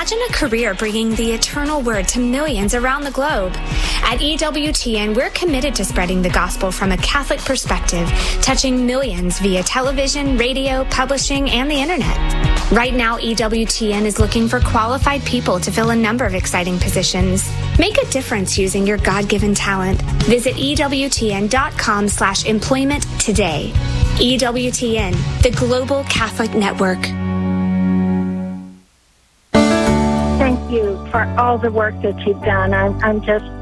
Imagine a career bringing the eternal word to millions around the globe. At EWTN, we're committed to spreading the gospel from a Catholic perspective, touching millions via television, radio, publishing, and the internet. Right now, EWTN is looking for qualified people to fill a number of exciting positions. Make a difference using your God-given talent. Visit EWTN.com/employment today. EWTN, the Global Catholic Network. Thank you for all the work that you've done. I'm just